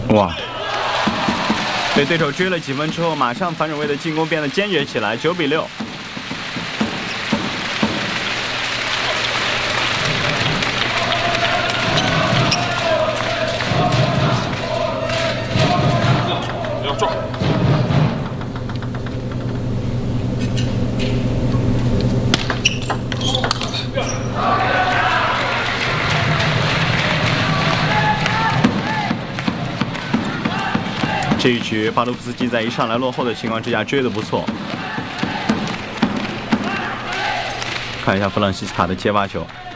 哇！被对手追了几分之后，马上樊准尉的进攻变得坚决起来，9比6。 要撞！ 这一局巴洛夫斯基在一上来落后的情况之下追得不错。看一下弗朗西斯卡的接发球。